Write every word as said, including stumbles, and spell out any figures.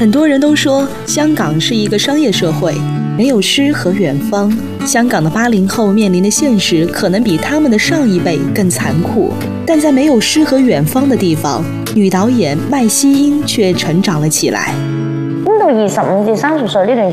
很多人都说香港是一个商业社会，没有诗和远方。香港的八零后面临的现实可能比他们的上一辈更残酷，但在没有诗和遠方的地方，女導演麥希英卻成長了起來。 咁到二十五至三十歲呢段